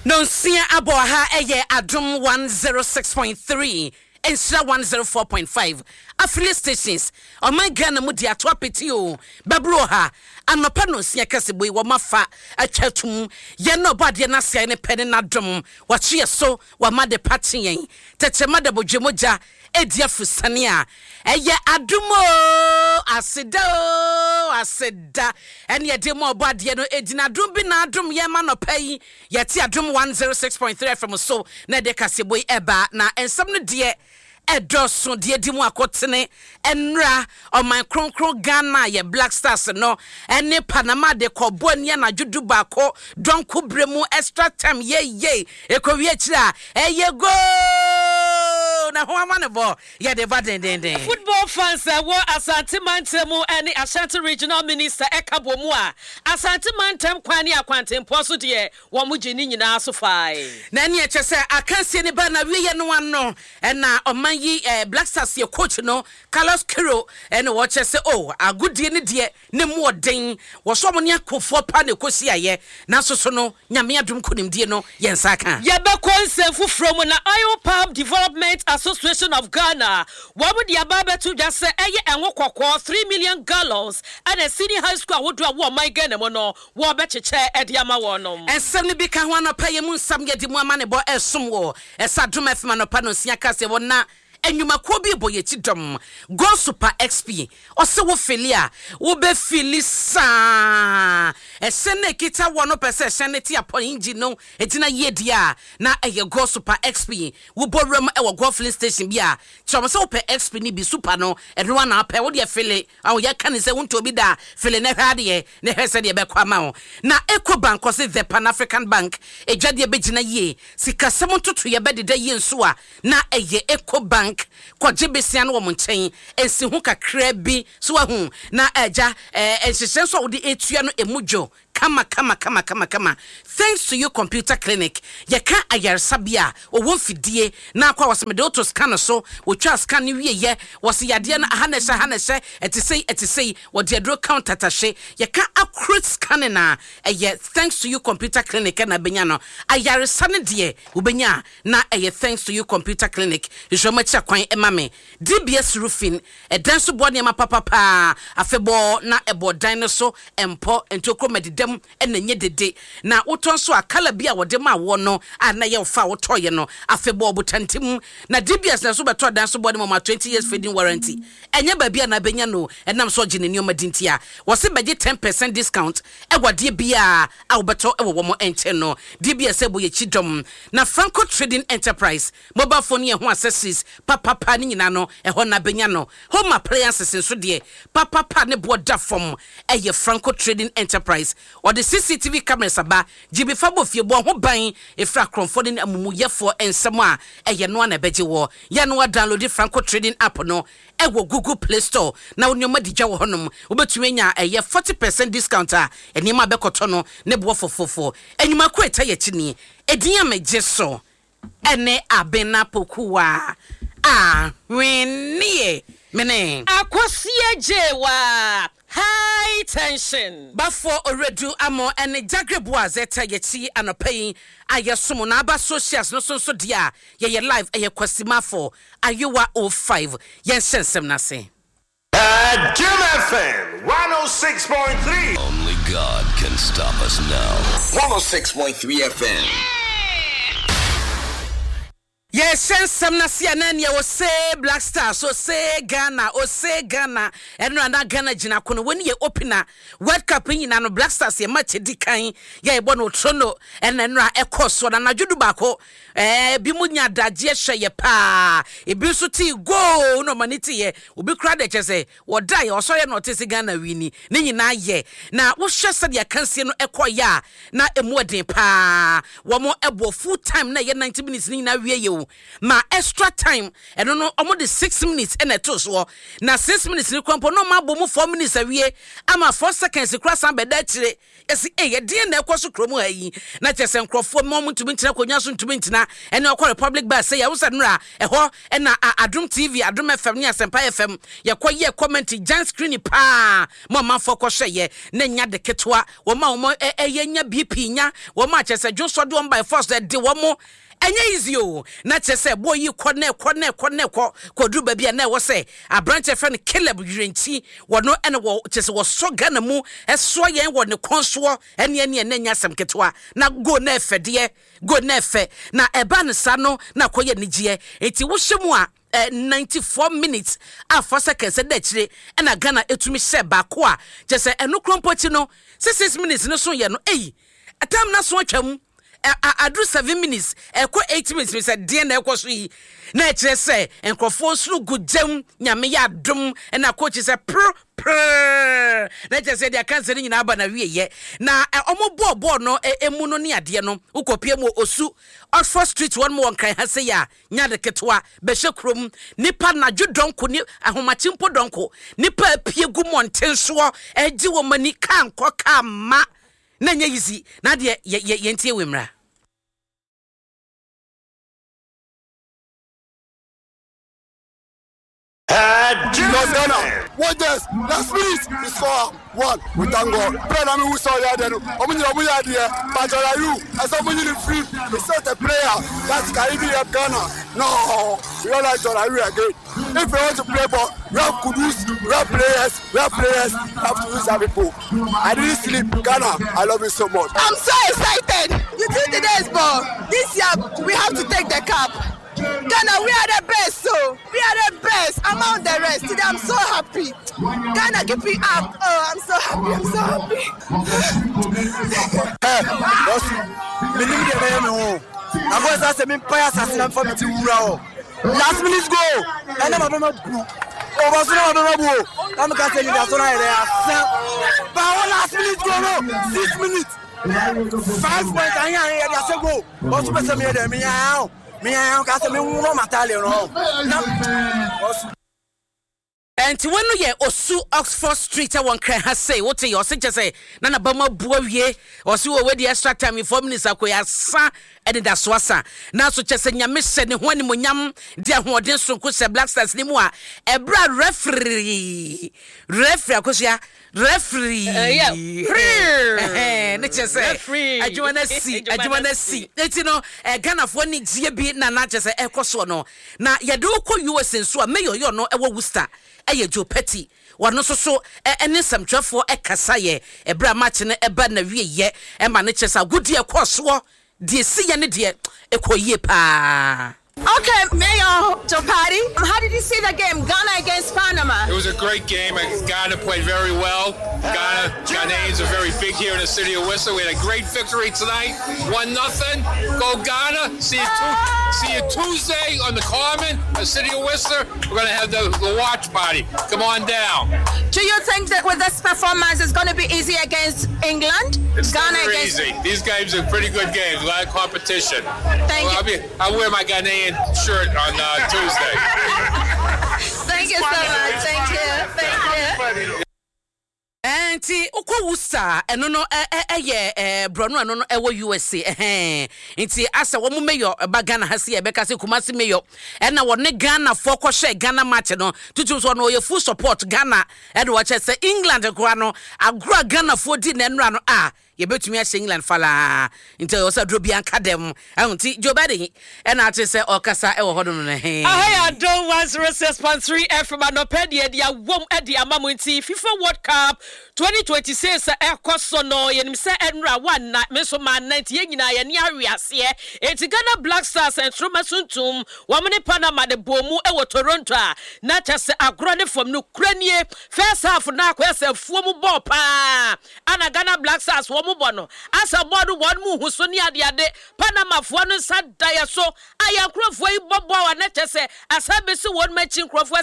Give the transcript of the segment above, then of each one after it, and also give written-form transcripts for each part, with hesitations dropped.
Nonsia aboha eye adum 106.3 Instra 104.5 affiliate stations. O my Ghana mu dia to apeti o. Babro ha anopa nonsia kaseboi wo mafa atwatum ye no bade na sia ne pene na dum. Wa chie so wa made patin yen. Tetema de bodwemoja edia fusane a eye adumo aseda ene ye de mo bade no edina dum bi na adum ye ma no pai ye ti adum 106.3 from so na de kaseboi eba na ensam no de edoso de di mu akotene enra o man kronkron Ghana ye Black Stars no ene Panama de kobo nia na judu bako donko bremu extra time ye ekowie kira eye go na ho amanebo ye de badendende football fans wo Asante Mantemu ene Ashanti Regional Minister Ekabomu a Asante Mantem kwani akwantempo so de wo mu gini nyina so fai na ne chese akansie ne ba na wiye no ano na oman yi Black Stars ye coach no Carlos Kiro ene wo chese agudie ne de ne mu oden wo so mo ne akofo pa ne kosi aye na so no nyame adum konimdie no ye nsaka ye be konsenfu from na Oil Palm Development Association of Ghana wo mu dia ba betu dwa se eye enwo kokko 3 million gallons and a senior high school wo do wo my Ghana mo no wo be cheche ede ama wo no ensem ne bi ka ho anopa ye mu nsam ye di mu ama ne bo esom wo esadum afima no pa no sia kase wo na enyuma ko bi boye ti dom go super XP o se wo filia wo be filisa esene kita wo no pese esene ti apon engine no etina ye dia na eye go super XP wo borem e wo go filling station bia chom se wo pe XP ni bi super no eno na pe wo de fili awo ya kan se wonto bi da fili na hade ne hese de be kwa ma wo na Ecobank o se the Pan African Bank ejade be gina ye sikasem ntoto ye be de ye nso a na eye Ecobank kwa jebesian wo monchen ensi hu kakra bi so ahu na eja enhyehyɛ so wo de etua no emudwo kama thanks to you computer clinic ye ka ayarsabia o won fidie na akwa waseme de auto scan so wo twa scan wie ye wose yade na hanesha etesei wo de adro counter tashe ye ka accurate scan na eye thanks to you computer clinic na benya no ayarsa ne de wo benya na eye thanks to you computer clinic jomacha kwan emame DBS roofing edan so bo ne ma papa afebo na ebo dan so empo entokro medidem enenye dede na woton so akala bia wode ma wo no ana ye fa wotoye no afebo obutantim na DBS na so beto dan so body ma 20 years feeding warranty enye ba bia na benya no enam so gine ni omadintia wo se beje 10% discount ewade bia a wobeto ewo mo enche no DBS ebo ye chidom na Franco Trading Enterprise mobile phone ye ho accessories papa ni nyina no eho na benya no home appliances so de papa ne boda form eye Franco Trading Enterprise or the CCTV cameras aba jibi fabo fie bo ho ban efra kromfo ne amumuyefo ensem a eye no na beje wo ye no download Franco Trading app no ewo Google Play Store na onyoma digya wo honom obetumi nya eye 40% discount a enima bekoto no ne bo fofofo enyuma ko eta ye chini edin amegye so ene abena pokuwa wenie mene akosie jewa high tension bafo oredu amo ene jagrebo azeta yechi anopai ayesomo na aba socials no so dia ye live eye kwasima for ayewa 05 yen sensem na se Jim FM 106.3. Only God can stop us now. 106.3 FM. Yes, sensem na sia na ne wo se Black Stars so se Ghana o se Ghana eno na Ghana gina kono woni ye opener World Cup nyina no Black Stars ye match dikan ye ebo no trono eno a ekoso na najudu bako bi munya daje hwe ye pa ebi so ti go no maniti ye obi kra de chese wo dai o so ye no tese Ghana wini ne nyina ye na wo hwe se de kansie no ekoya na emu odin pa wo mo ebo full time na ye 90 minutes ni na wie ye ma extra time eno no omo de 6 minutes and eto so na 6 minutes ni kwampo no ma bo mu 4 minutes awie ama 4 seconds kura san beda chire esi ye die na ekwoso kromu ayi na chese nkrofo mom ntumi ntina konya so ntumi ntina ene okọ Republic Bar say ya wo sanura eho na Adum TV Adum FM ni Asempa FM ye koye comment giant screen pa mama foko hye na nya de ketwa wo ma eye nya BP nya wo ma chese dwoso de on by force de wo mo enye easy o na chese boy yi kone kodru ba bia na wo say abranche friend Caleb Yurenchi wono ene wo chese wo so Ghana mu eso yen wo ne konso ene na nya asem ketwa na go na efede go na efe na eba ne sa no na koye nigye enti wo hwemu a 94 minutes after seconds de chire na Ghana etumi hye ba ko a chese eno krompochi no 6 minutes no so ye no atam na so atwam adru 7 minutes eko 8 minutes me say de na eko so yi na kire say enkrofo suru gujam nyame ya dum na coach say na kire say dia cancer nyina aba na wieye na omo ball no emu no ne ade no ukopie mu osu Oxford Street one more kan ha say ya nya de ketwa be hwekrom nipa na judonko ni ahomachimpo donko nipa apie gu montenso agi wo mani kan koka ma na nya yizi na de yentie wemra Ghana. What this? Last minute, we score 1. We thank God. Pray that we saw you there. Omunya there. Pajara you. As omunya the free. We set a prayer. That's Caribbean Ghana. No, we all like Jara you again. If we want to play ball, we have kudus, we have players. We have to use our people. I didn't sleep. Ghana, I love you so much. I'm so excited. You see today's ball. This year we have to take the cup. Ghana, we are the best, so we are the best among the rest. Today, I'm so happy. Ghana, keep it up. Oh, I'm so happy. I'm so happy. I'm going to say, I'm going for me to last minute go. And I'm going to go. Oh, what's the I'm going to tell you that's what I but last minute go, no. 6 minutes. 5 points. I hear that's a go. What's the matter? Me I am cast me no matter no. And when you osu Oxford Street one cry has say what you say na na bama buawie or so we the extra time 4 minutes akoya sa and da swasa na so chese nyame hye ne ho ani monyam dia hoden sonko se Black Stars ni mu a ebra referee akosia referee ne chese adwona si eti no Ghana fo ni gie bi na chese ekoso no na ye de ko US nso a mayor yo no ewo Worcester eye Joe Petty wano so ene samtwafo ekasa ye ebra match ne eba na wie ye e ma ne chesa gudi ekoso de si ye ne de ekoyie pa. Okay, Mayor Jopati, how did you see the game, Ghana against Panama? It was a great game. Ghana played very well. Ghanaians are very big here in the city of Worcester. We had a great victory tonight. 1-0. Go Ghana. See you Tuesday on the Common, the city of Worcester. We're going to have the watch party. Come on down. Do you think that with this performance it's going to be easy against England? It's Ghana very against... easy. These games are pretty good games. A lot of competition. Thank you. I'll wear my Ghanaian shirt on Tuesday. Thank you so much. Thank you. Enti ukwo Worcester eno no brono eno no ewo USA enti asa wo mayor ba Ghana ha se ebeka se Kumasi mayor na wone Ghana fo ko hwe Ghana match no tutu so no ye full support Ghana and watch say England kwa no agro Ghana fo di na nra no ye betumi a England fala enti o sa drobi anka dem enti Joe Biden na ate se okasa e wo hodo no ne I don't want 106.3 FM anopedia dia wom e dia mamunti FIFA World Cup 2026 ekoso no yenim se enra one na me so man 90 ye nyina ye ne awiase enti Ghana Black Stars entroma suntum wamne Panama de bomu e wo Toronto na chase agro ne fam no kuranie first half na akwese fuomu ball pa ana Ghana Black Stars wo mu bono asa bodu won mu huso ni ade Panama fo no sadaya so aya krofo yi bobo wa na chese asa besi won machin krofo se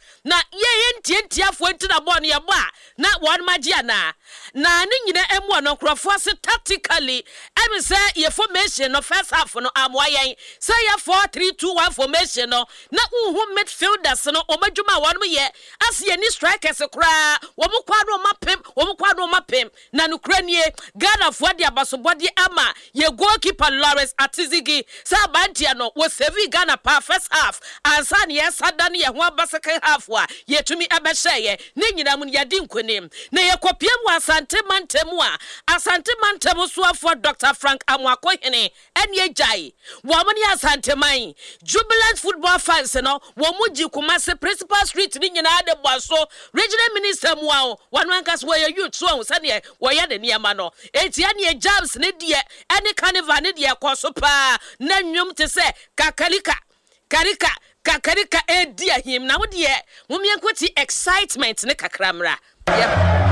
na ye entiafo ntina bɔ ne yɛbɔ a na wɔn magia na ne nyina emu no nkrɔfo ase tactically ɛmi sɛ yɛ formation no first half no amoa yɛn sɛ yɛ 4-3-2-1 formation no na uhu midfielders no omadwuma wɔn yɛ as yɛ ni strikers koraa wɔn kwado mapem na nukranie Ghana fo de abasobɔde ama yɛ goalkeeper Lawrence Atizigi sɛ abantia no wɔ save Ghana pa first half ansa ne yɛ sada ne yɛ ho aba second half wa yɛtumi abɛhyɛ yɛ ne nyina mu yɛdi nkonim na yɛ kopie mu Asante Mantemu so afọ Dr. Frank Amwakohene eni ejai wo mo ne Asante Man Jubilant football fans no wo mu ji Kumasi Principal Street ni nyina de boaso regional minister mu a wonu ankas wo ye youth so se ne wo ye de niema no etia ne jobs ne de eni carnival ne de koso pa na nwum te se kakalika edi ahim na wo de mo mienkwati excitement ne kakramra yep